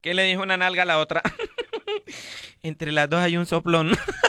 ¿Qué le dijo una nalga a la otra? Entre las dos hay un soplón.